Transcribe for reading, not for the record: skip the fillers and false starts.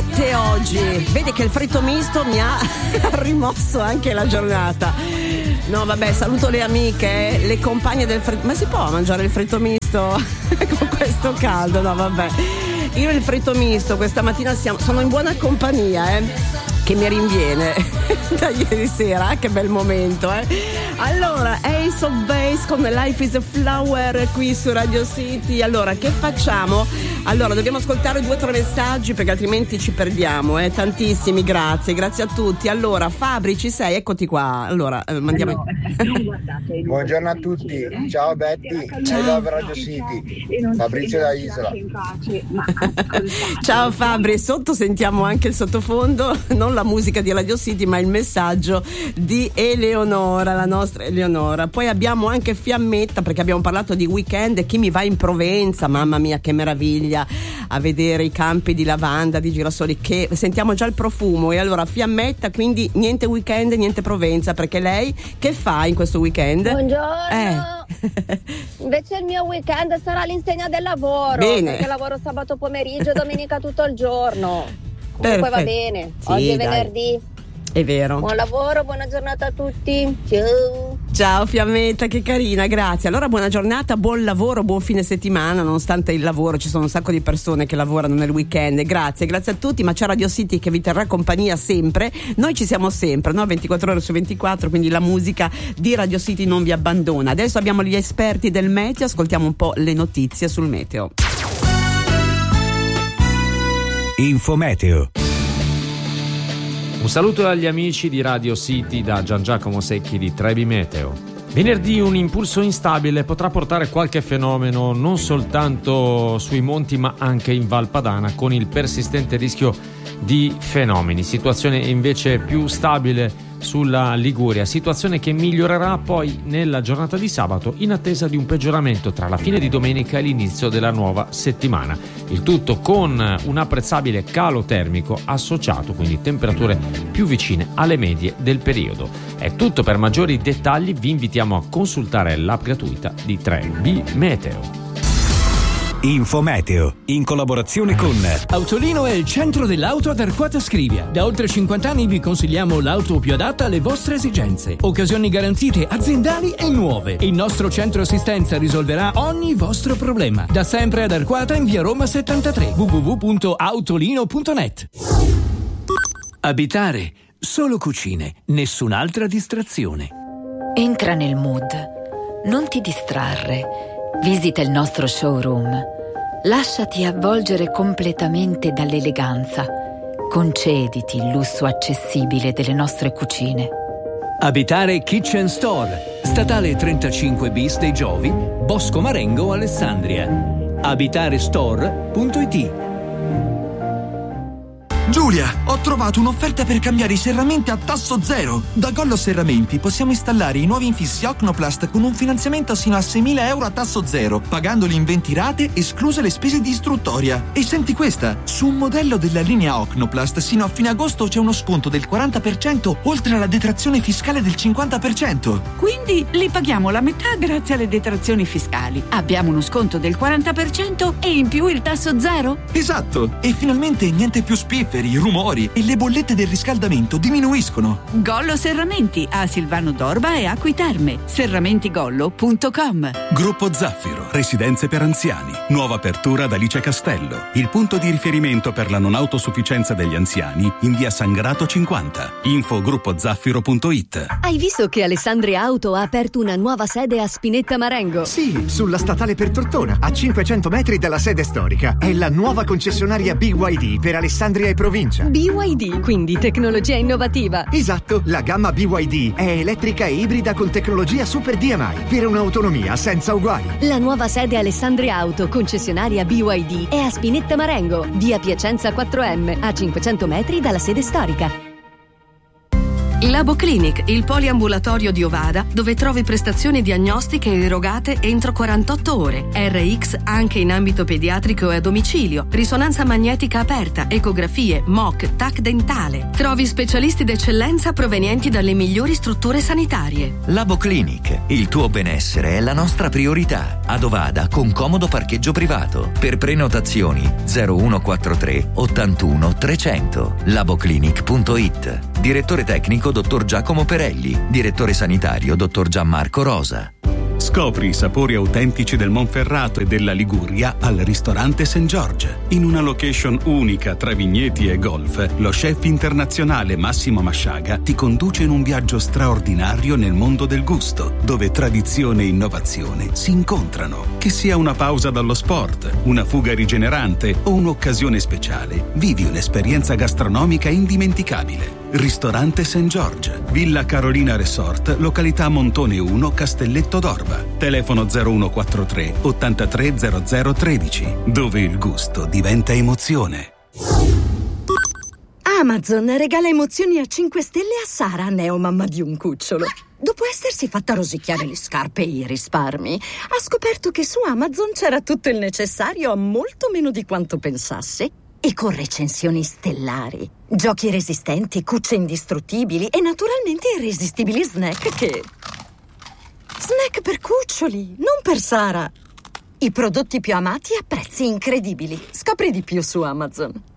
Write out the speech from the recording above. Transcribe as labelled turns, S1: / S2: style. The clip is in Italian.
S1: 7 oggi. Vedi che il fritto misto mi ha rimosso anche la giornata. No, vabbè, saluto le amiche, le compagne del fritto. Ma si può mangiare il fritto misto con questo caldo? No, vabbè. Io il fritto misto questa mattina sono in buona compagnia, che mi rinviene da ieri sera, che bel momento, Allora, Ace of Base con Life is a Flower qui su Radio City. Allora, che facciamo? Allora, dobbiamo ascoltare 2 o 3 messaggi perché altrimenti ci perdiamo, Tantissimi, grazie a tutti. Allora, Fabri, ci sei? Eccoti qua. Allora, mandiamo.
S2: Buongiorno a tutti, ciao Betty, ciao da Radio City, Fabrizio da Isola.
S1: Ciao Fabri, sotto sentiamo anche il sottofondo, non la musica di Radio City ma il messaggio di Eleonora, la nostra Eleonora. Poi abbiamo anche Fiammetta perché abbiamo parlato di weekend e chi mi va in Provenza, mamma mia che meraviglia a vedere i campi di lavanda, di girasoli, che sentiamo già il profumo. E allora Fiammetta, quindi niente weekend, niente Provenza, perché lei che fa in questo weekend?
S3: Buongiorno. Invece il mio weekend sarà all'insegna del lavoro.
S1: Bene.
S3: Perché lavoro sabato pomeriggio e domenica tutto il giorno. Comunque
S1: Perfetto.
S3: va bene.
S1: Sì,
S3: Oggi è
S1: dai.
S3: venerdì.
S1: È vero.
S3: Buon lavoro, buona giornata a tutti. Ciao.
S1: Ciao Fiammetta, che carina, grazie. Allora buona giornata, buon lavoro, buon fine settimana, nonostante il lavoro ci sono un sacco di persone che lavorano nel weekend. Grazie a tutti, ma c'è Radio City che vi terrà compagnia sempre. Noi ci siamo sempre, 24 ore su 24, quindi la musica di Radio City non vi abbandona. Adesso abbiamo gli esperti del meteo, ascoltiamo un po' le notizie sul meteo.
S4: Infometeo.
S5: Un saluto agli amici di Radio City da Gian Giacomo Secchi di Trebi Meteo. Venerdì un impulso instabile potrà portare qualche fenomeno non soltanto sui monti ma anche in Val Padana, con il persistente rischio di fenomeni. Situazione invece più stabile sulla Liguria, situazione che migliorerà poi nella giornata di sabato in attesa di un peggioramento tra la fine di domenica e l'inizio della nuova settimana. Il tutto con un apprezzabile calo termico associato, quindi temperature più vicine alle medie del periodo. È tutto. Per maggiori dettagli vi invitiamo a consultare l'app gratuita di 3B Meteo.
S4: Infometeo, in collaborazione con
S6: Autolino è il centro dell'auto ad Arquata Scrivia. Da oltre 50 anni vi consigliamo l'auto più adatta alle vostre esigenze. Occasioni garantite, aziendali e nuove. Il nostro centro assistenza risolverà ogni vostro problema. Da sempre ad Arquata in via Roma 73. www.autolino.net. Abitare, solo cucine, nessun'altra distrazione.
S7: Entra nel mood. Non ti distrarre. Visita il nostro showroom. Lasciati avvolgere completamente dall'eleganza. Concediti il lusso accessibile delle nostre cucine.
S6: Abitare Kitchen Store. Statale 35 bis dei Giovi, Bosco Marengo, Alessandria. Abitarestore.it.
S8: Giulia, ho trovato un'offerta per cambiare i serramenti a tasso zero. Da Gollo Serramenti possiamo installare i nuovi infissi Ocnoplast con un finanziamento sino a 6.000 euro a tasso zero, pagandoli in 20 rate, escluse le spese di istruttoria. E senti questa, su un modello della linea Ocnoplast sino a fine agosto c'è uno sconto del 40% oltre alla detrazione fiscale del 50%.
S9: Quindi li paghiamo la metà grazie alle detrazioni fiscali. Abbiamo uno sconto del 40% e in più il tasso zero?
S8: Esatto, e finalmente niente più spifferi, rumori e le bollette del riscaldamento diminuiscono.
S9: Gollo Serramenti a Silvano d'Orba e Acqui Terme. serramentigollo.com.
S4: Gruppo Zaffiro, residenze per anziani. Nuova apertura ad Alice Castello, il punto di riferimento per la non autosufficienza degli anziani in via Sangrato 50. Info gruppozaffiro.it.
S10: Hai visto che Alessandria Auto ha aperto una nuova sede a Spinetta Marengo?
S11: Sì, sulla statale per Tortona, a 500 metri dalla sede storica. È la nuova concessionaria BYD per Alessandria e provincia.
S10: BYD, quindi tecnologia innovativa.
S11: Esatto, la gamma BYD è elettrica e ibrida con tecnologia Super DMI per un'autonomia senza uguali.
S10: La nuova sede Alessandria Auto, concessionaria BYD, è a Spinetta Marengo, via Piacenza 4M, a 500 metri dalla sede storica.
S12: Labo Clinic, il poliambulatorio di Ovada, dove trovi prestazioni diagnostiche erogate entro 48 ore. RX anche in ambito pediatrico e a domicilio. Risonanza magnetica aperta, ecografie, MOC, TAC dentale. Trovi specialisti d'eccellenza provenienti dalle migliori strutture sanitarie.
S13: Labo Clinic, il tuo benessere è la nostra priorità. Ad Ovada con comodo parcheggio privato. Per prenotazioni 0143 81 300. laboclinic.it. Direttore tecnico dottor Giacomo Perelli. Direttore sanitario dottor Gianmarco Rosa.
S4: Scopri i sapori autentici del Monferrato e della Liguria al ristorante St. George. In una location unica tra vigneti e golf, lo chef internazionale Massimo Masciaga ti conduce in un viaggio straordinario nel mondo del gusto, dove tradizione e innovazione si incontrano. Che sia una pausa dallo sport, una fuga rigenerante o un'occasione speciale, vivi un'esperienza gastronomica indimenticabile. Ristorante St. George, Villa Carolina Resort, località Montone 1, Castelletto d'Orba. Telefono 0143 830013, dove il gusto diventa emozione.
S14: Amazon regala emozioni a 5 stelle a Sara, neomamma di un cucciolo. Dopo essersi fatta rosicchiare le scarpe e i risparmi, ha scoperto che su Amazon c'era tutto il necessario a molto meno di quanto pensasse. E con recensioni stellari, giochi resistenti, cucce indistruttibili e naturalmente irresistibili snack che... Snack per cuccioli, non per Sara. I prodotti più amati a prezzi incredibili. Scopri di più su Amazon.